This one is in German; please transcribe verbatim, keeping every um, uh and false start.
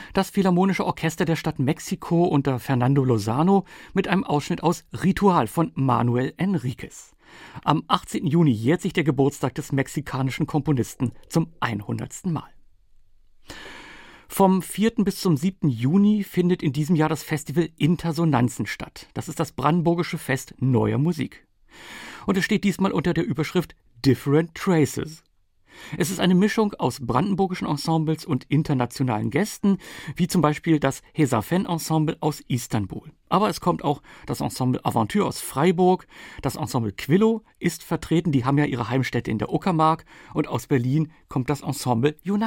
Das Philharmonische Orchester der Stadt Mexiko unter Fernando Lozano mit einem Ausschnitt aus Ritual von Manuel Enríquez. Am achtzehnten Juni jährt sich der Geburtstag des mexikanischen Komponisten zum hundertsten Mal. Vom vierten bis zum siebten Juni findet in diesem Jahr das Festival Intersonanzen statt. Das ist das brandenburgische Fest neuer Musik. Und es steht diesmal unter der Überschrift Different Traces. Es ist eine Mischung aus brandenburgischen Ensembles und internationalen Gästen, wie zum Beispiel das Hesafen-Ensemble aus Istanbul. Aber es kommt auch das Ensemble Aventure aus Freiburg, das Ensemble Quillo ist vertreten, die haben ja ihre Heimstätte in der Uckermark, und aus Berlin kommt das Ensemble United.